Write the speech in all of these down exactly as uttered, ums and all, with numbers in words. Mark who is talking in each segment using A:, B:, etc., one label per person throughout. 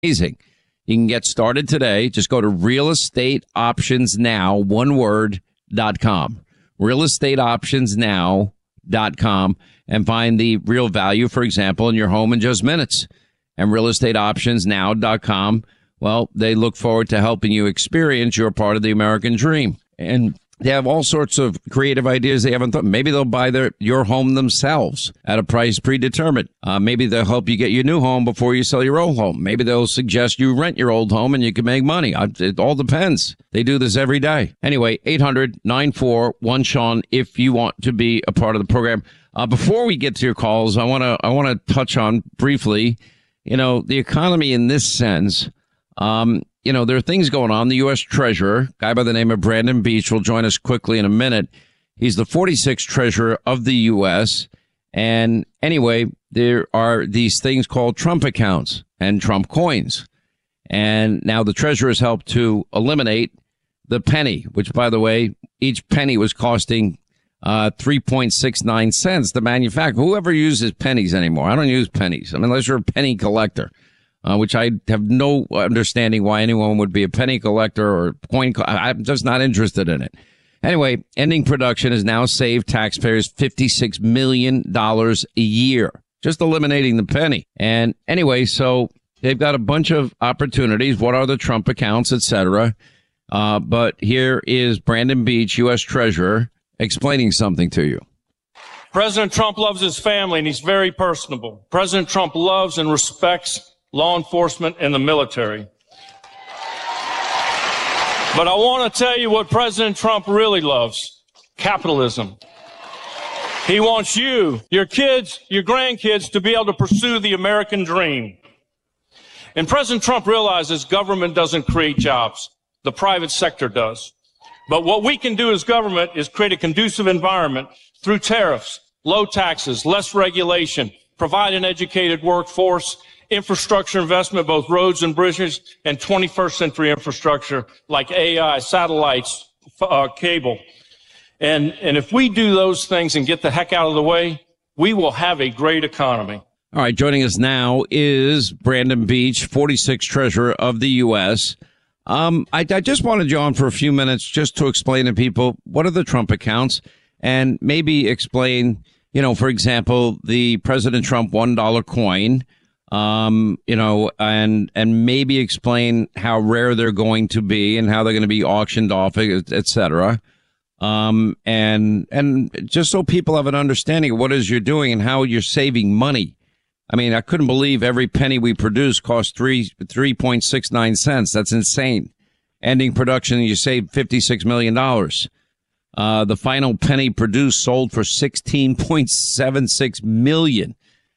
A: Amazing. You can get started today. Just go to real estate options now, one word, dot com. real estate options now dot com and find the real value, for example, in your home in just minutes. And real estate options now dot com, well, they look forward to helping you experience your part of the American dream. And they have all sorts of creative ideas they haven't thought. Maybe they'll buy their your home themselves at a price predetermined. Uh, maybe they'll help you get your new home before you sell your old home. Maybe they'll suggest you rent your old home and you can make money. I, it all depends. They do this every day. Anyway, eight hundred, nine four one, Sean, if you want to be a part of the program. Uh, before we get to your calls, I want to I want to touch on briefly, you know, the economy in this sense. Um, You know, there are things going on. The U S Treasurer, a guy by the name of Brandon Beach, will join us quickly in a minute. He's the forty-sixth Treasurer of the U S. And anyway, there are these things called Trump accounts and Trump coins. And now the Treasurer has helped to eliminate the penny, which, by the way, each penny was costing uh, three point six nine cents. The manufacturer, whoever uses pennies anymore, I don't use pennies. I mean, unless you're a penny collector. Uh, which I have no understanding why anyone would be a penny collector or coin. Co- I'm just not interested in it. Anyway, ending production has now saved taxpayers fifty-six million dollars a year, just eliminating the penny. And anyway, so they've got a bunch of opportunities. What are the Trump accounts, et cetera? Uh, but here is Brandon Beach, U S Treasurer, explaining something to you.
B: President Trump loves his family, and he's very personable. President Trump loves and respects law enforcement and the military. But I want to tell you what President Trump really loves: capitalism. He wants you, your kids, your grandkids to be able to pursue the American dream. And President Trump realizes government doesn't create jobs. The private sector does. But what we can do as government is create a conducive environment through tariffs, low taxes, less regulation, provide an educated workforce, infrastructure investment, both roads and bridges, and twenty-first century infrastructure like A I, satellites, uh, cable. And, and if we do those things and get the heck out of the way, we will have a great economy.
A: All right, joining us now is Brandon Beach, forty-sixth Treasurer of the U S. Um, I, I just wanted you on for a few minutes just to explain to people what are the Trump accounts, and maybe explain, you know, for example, the President Trump one dollar coin. Um, you know, and and maybe explain how rare they're going to be and how they're going to be auctioned off, et cetera. Um, and and just so people have an understanding of what it is you're doing and how you're saving money. I mean, I couldn't believe every penny we produce cost three three point six nine cents. That's insane. Ending production, you save fifty-six million dollars. Uh, the final penny produced sold for sixteen point seven six million dollars.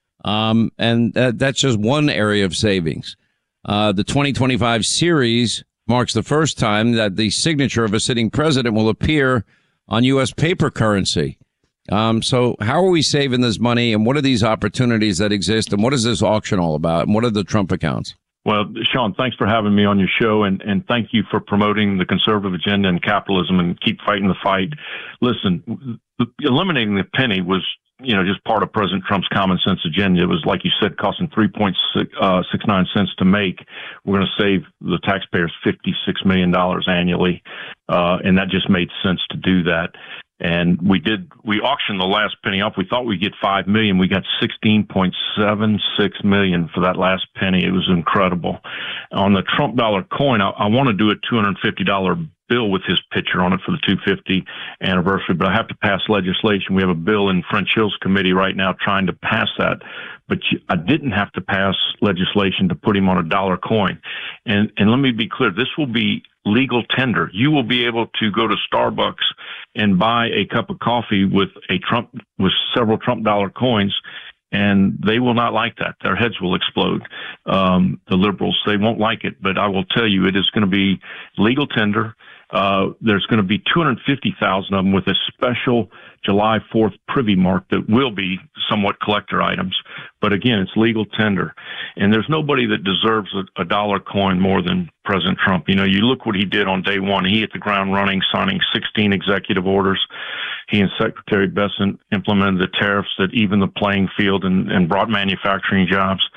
A: Um, and uh, that's just one area of savings. Uh, the twenty twenty-five series marks the first time that the signature of a sitting president will appear on U S paper currency. Um, so how are we saving this money, and what are these opportunities that exist, and what is this auction all about, and what are the Trump accounts?
C: Well, Sean, thanks for having me on your show, and, and thank you for promoting the conservative agenda and capitalism, and keep fighting the fight. Listen, eliminating the penny was, you know, just part of President Trump's common sense agenda. It was, like you said, costing three point six nine cents to make. We're going to save the taxpayers fifty-six million dollars annually. Uh, and that just made sense to do that. And we did, we auctioned the last penny off. We thought we'd get five million. We got sixteen point seven six million for that last penny. It was incredible. On the Trump dollar coin, I, I want to do a two hundred fifty dollars bill with his picture on it for the two hundred fiftieth anniversary, but I have to pass legislation. We have a bill in French Hill's committee right now trying to pass that, but I didn't have to pass legislation to put him on a dollar coin. And, and let me be clear, this will be legal tender. You will be able to go to Starbucks and buy a cup of coffee with a Trump, with several Trump dollar coins, and they will not like that. Their heads will explode. Um, the liberals, they won't like it, but I will tell you, it is going to be legal tender. Uh, there's going to be two hundred fifty thousand of them with a special July fourth privy mark that will be somewhat collector items. But again, it's legal tender. And there's nobody that deserves a, a dollar coin more than President Trump. You know, you look what he did on day one. He hit the ground running, signing sixteen executive orders. He and Secretary Bessent implemented the tariffs that evened the playing field and, and brought manufacturing jobs.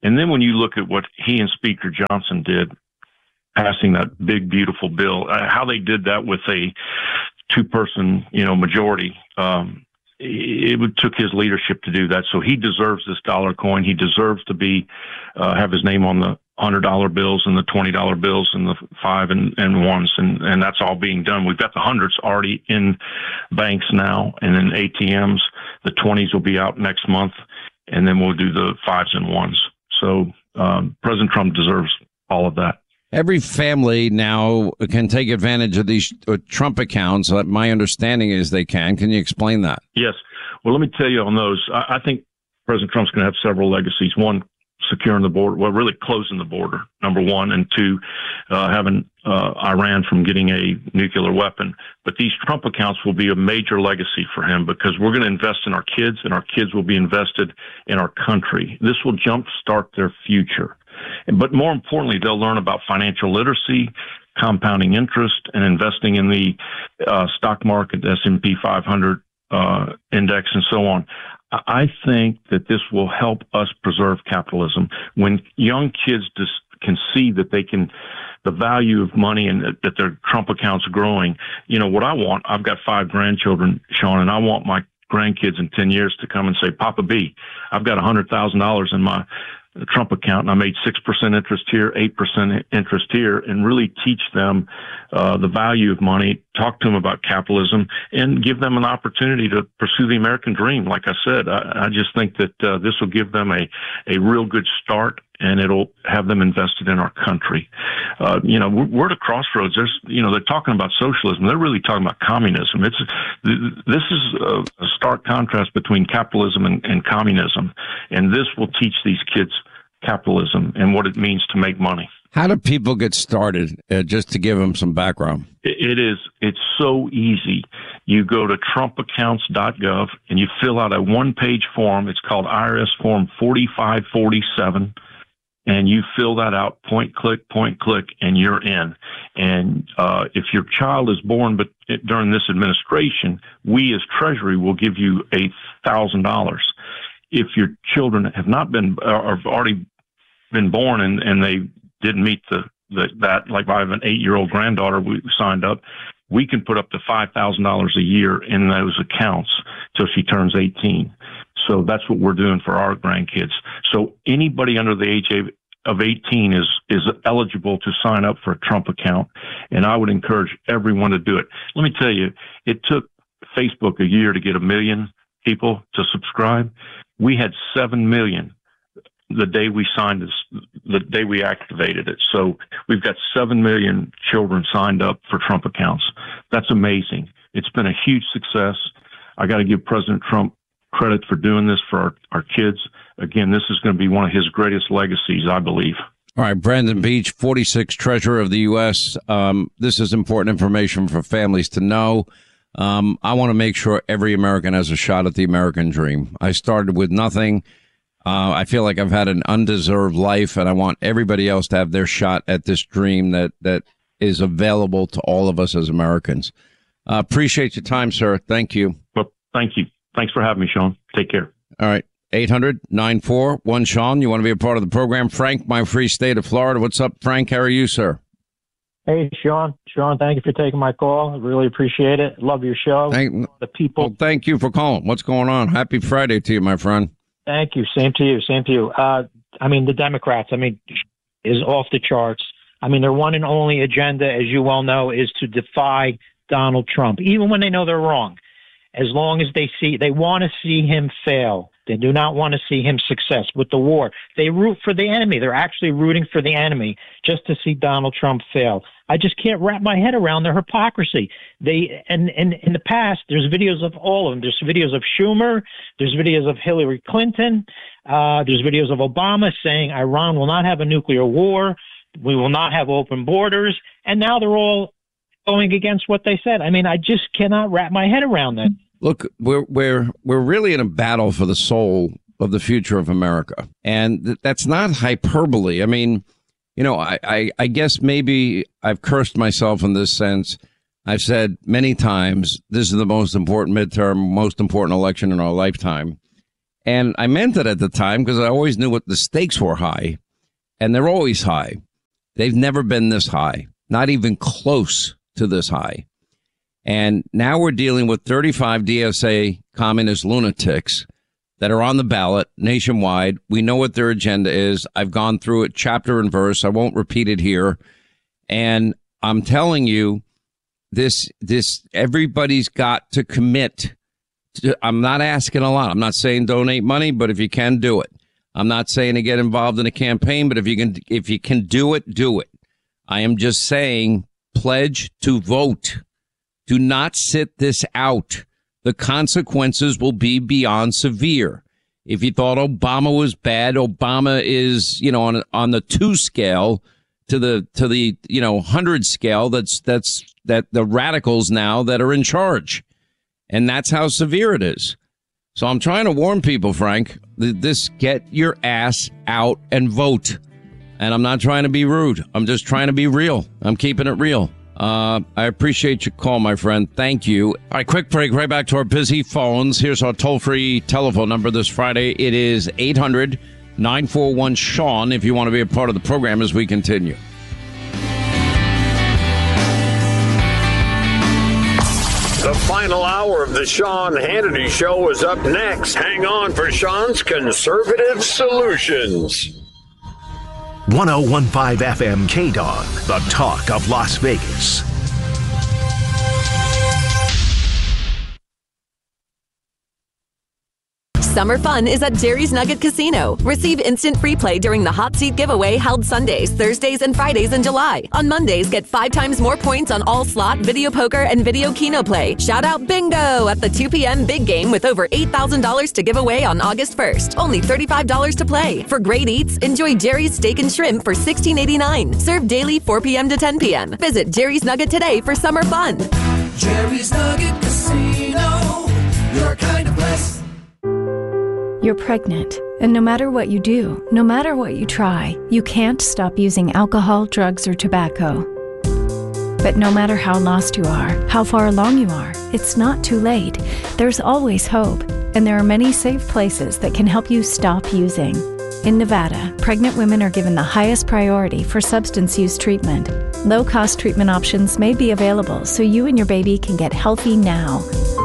C: And then when you look at what he and Speaker Johnson did, passing that big, beautiful bill, uh, how they did that with a two-person, you know, majority, um, it, it took his leadership to do that. So he deserves this dollar coin. He deserves to be uh, have his name on the one hundred dollar bills and the twenty dollar bills and the five and, and ones, and, and that's all being done. We've got the hundreds already in banks now and in A T Ms. The twenties will be out next month, and then we'll do the fives and ones. So um, President Trump deserves all of that.
A: Every family now can take advantage of these Trump accounts. My understanding is they can. Can you explain that?
C: Yes. Well, let me tell you on those. I, I think President Trump's going to have several legacies. One, securing the border, well, really closing the border, number one, and two, uh, having uh, Iran from getting a nuclear weapon. But these Trump accounts will be a major legacy for him because we're going to invest in our kids, and our kids will be invested in our country. This will jumpstart their future. But more importantly, they'll learn about financial literacy, compounding interest, and investing in the uh, stock market, S and P five hundred uh, index, and so on. I think that this will help us preserve capitalism. When young kids just can see that they can, the value of money and that, that their Trump account's growing. You know, what I want, I've got five grandchildren, Sean, and I want my grandkids in ten years to come and say, Papa B, I've got one hundred thousand dollars in my Trump account, and I made six percent interest here, eight percent interest here, and really teach them uh, the value of money, talk to them about capitalism, and give them an opportunity to pursue the American dream. Like I said, I, I just think that uh, this will give them a, a real good start, and it'll have them invested in our country. Uh, you know, we're, we're at a crossroads. There's, you know, they're talking about socialism. They're really talking about communism. It's, this is a, a stark contrast between capitalism and, and communism. And this will teach these kids capitalism and what it means to make money.
A: How do people get started? Uh, just to give them some background.
C: It is. It's so easy. You go to trump accounts dot gov and you fill out a one-page form. It's called I R S Form forty-five forty-seven. And you fill that out, point, click, point, click, and you're in. And uh, if your child is born but during this administration, we as Treasury will give you a thousand dollars. If your children have not been or have already been born and, and they didn't meet the, the that, like I have an eight-year-old granddaughter we signed up, we can put up to five thousand dollars a year in those accounts till she turns eighteen. So that's what we're doing for our grandkids. So anybody under the age of eighteen is, is eligible to sign up for a Trump account. And I would encourage everyone to do it. Let me tell you, it took Facebook a year to get a million people to subscribe. We had seven million the day we signed this, the day we activated it. So we've got seven million children signed up for Trump accounts. That's amazing. It's been a huge success. I got to give President Trump credit for doing this for our, our kids. Again, this is going to be one of his greatest legacies, I believe.
A: All right, Brandon Beach, forty-sixth Treasurer of the U S Um, this is important information for families to know. Um, I want to make sure every American has a shot at the American dream. I started with nothing. Uh, I feel like I've had an undeserved life, and I want everybody else to have their shot at this dream that, that is available to all of us as Americans. Uh, appreciate your time, sir. Thank you.
C: Well, thank you. Thanks for having me, Sean. Take care.
A: All right. eight hundred nine four one Sean. You want to be a part of the program? Frank, my free state of Florida. What's up, Frank? How are you, sir?
D: Hey, Sean. Sean, thank you for taking my call. I really appreciate it. Love your show.
A: Thank,
D: the people.
A: Well, thank you for calling. What's going on? Happy Friday to you, my friend.
D: Thank you. Same to you. Same to you. Uh, I mean, the Democrats, I mean, is off the charts. I mean, their one and only agenda, as you well know, is to defy Donald Trump, even when they know they're wrong. As long as they see, they want to see him fail. They do not want to see him success with the war. They root for the enemy. They're actually rooting for the enemy just to see Donald Trump fail. I just can't wrap my head around their hypocrisy. They and, and in the past, there's videos of all of them. There's videos of Schumer. There's videos of Hillary Clinton. Uh, there's videos of Obama saying Iran will not have a nuclear war. We will not have open borders. And now they're all going against what they said. I mean, I just cannot wrap my head around that.
A: Look, we're we're we're really in a battle for the soul of the future of America, and th- that's not hyperbole. I mean, you know, I, I I guess maybe I've cursed myself in this sense. I've said many times this is the most important midterm, most important election in our lifetime, And I meant it at the time because I always knew what the stakes were high, and they're always high. They've never been this high, not even close to this high. And now we're dealing with thirty-five D S A communist lunatics that are on the ballot nationwide. We know what their agenda is. I've gone through it chapter and verse. I won't repeat it here. And I'm telling you, this, this, everybody's got to commit. To, I'm not asking a lot. I'm not saying donate money, but if you can, do it. I'm not saying to get involved in a campaign, but if you can, if you can do it, do it. I am just saying, pledge to vote. Do not sit this out. The consequences will be beyond severe. If you thought Obama was bad, Obama is, you know, on on the two scale to the to the, you know, hundred scale. That's that's that the radicals now that are in charge. And that's how severe it is. So I'm trying to warn people, Frank, this, get your ass out and vote. And I'm not trying to be rude. I'm just trying to be real. I'm keeping it real. Uh, I appreciate your call, my friend. Thank you. All right, quick break. Right back to our busy phones. Here's our toll-free telephone number this Friday. It is eight hundred nine four one Sean if you want to be a part of the program as we continue.
E: The final hour of the Sean Hannity Show is up next. Hang on for Sean's Conservative Solutions.
F: one oh one point five F M K D O G, the talk of Las Vegas.
G: Summer fun is at Jerry's Nugget Casino. Receive instant free play during the Hot Seat giveaway held Sundays, Thursdays, and Fridays in July. On Mondays, get five times more points on all slot, video poker, and video Keno play. Shout out bingo at the two p.m. big game with over eight thousand dollars to give away on August first. Only thirty-five dollars to play. For great eats, enjoy Jerry's Steak and Shrimp for sixteen eighty-nine. Served daily four p.m. to ten p.m. Visit Jerry's Nugget today for summer fun.
H: Jerry's Nugget Casino, your kind of place.
I: You're pregnant, and no matter what you do, no matter what you try, you can't stop using alcohol, drugs, or tobacco. But no matter how lost you are, how far along you are, it's not too late. There's always hope, and there are many safe places that can help you stop using. In Nevada, pregnant women are given the highest priority for substance use treatment. Low-cost treatment options may be available so you and your baby can get healthy now.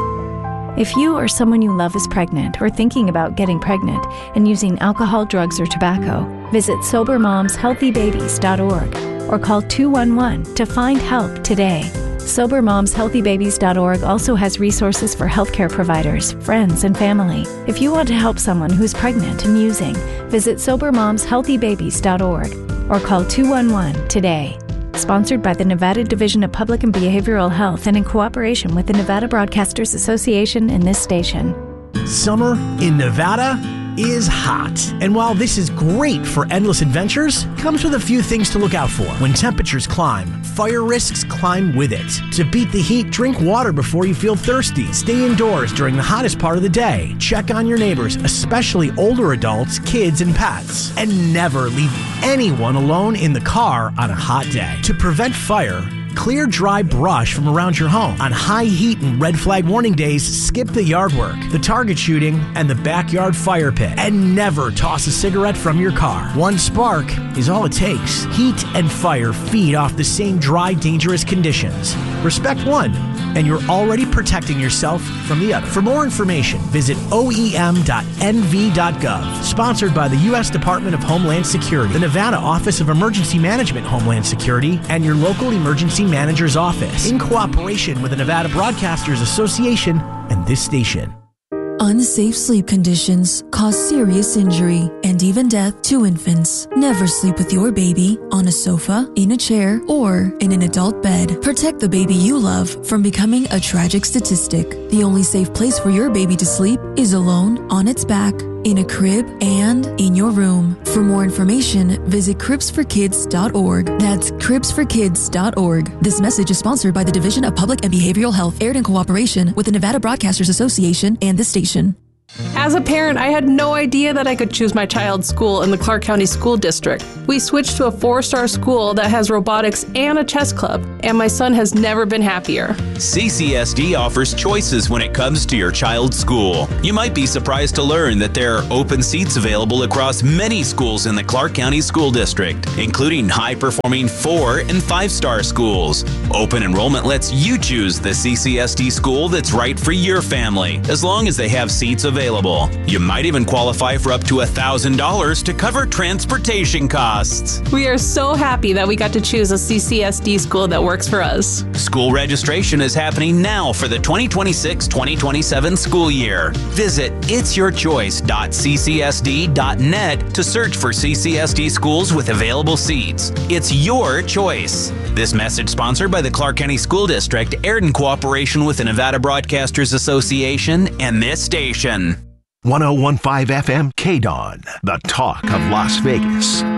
I: If you or someone you love is pregnant or thinking about getting pregnant and using alcohol, drugs, or tobacco, visit sober moms healthy babies dot org or call two one one to find help today. sober moms healthy babies dot org also has resources for healthcare providers, friends, and family. If you want to help someone who's pregnant and using, visit sober moms healthy babies dot org or call two one one today. Sponsored by the Nevada Division of Public and Behavioral Health and in cooperation with the Nevada Broadcasters Association and this station.
J: Summer in Nevada is hot. And while this is great for endless adventures, comes with a few things to look out for. When temperatures climb, fire risks climb with it. To beat the heat, drink water before you feel thirsty. Stay indoors during the hottest part of the day. Check on your neighbors, especially older adults, kids, and pets. And never leave anyone alone in the car on a hot day. To prevent fire, clear dry brush from around your home. On high heat and red flag warning days, skip the yard work, the target shooting, and the backyard fire pit. And never toss a cigarette from your car. One spark is all it takes. Heat and fire feed off the same dry, dangerous conditions. Respect one, and you're already protecting yourself from the other. For more information, visit O E M dot N V dot gov. Sponsored by the U S Department of Homeland Security, the Nevada Office of Emergency Management Homeland Security, and your local emergency manager's office, in cooperation with the Nevada Broadcasters Association and this station.
K: Unsafe sleep conditions cause serious injury and even death to infants. Never sleep with your baby on a sofa, in a chair, or in an adult bed. Protect the baby you love from becoming a tragic statistic. The only safe place for your baby to sleep is alone, on its back, in a crib, and in your room. For more information, visit cribs for kids dot org. That's cribs for kids dot org. This message is sponsored by the Division of Public and Behavioral Health, aired in cooperation with the Nevada Broadcasters Association and this station.
L: As a parent, I had no idea that I could choose my child's school in the Clark County School District. We switched to a four-star school that has robotics and a chess club, and my son has never been happier.
M: C C S D offers choices when it comes to your child's school. You might be surprised to learn that there are open seats available across many schools in the Clark County School District, including high-performing four- and five-star schools. Open enrollment lets you choose the C C S D school that's right for your family, as long as they have seats available. You might even qualify for up to one thousand dollars to cover transportation costs.
L: We are so happy that we got to choose a C C S D school that works for us.
M: School registration is happening now for the twenty twenty-six twenty twenty-seven school year. Visit its your choice dot c c s d dot net to search for C C S D schools with available seats. It's your choice. This message sponsored by the Clark County School District, aired in cooperation with the Nevada Broadcasters Association and this station.
F: one oh one point five F M K D O N, the talk of Las Vegas.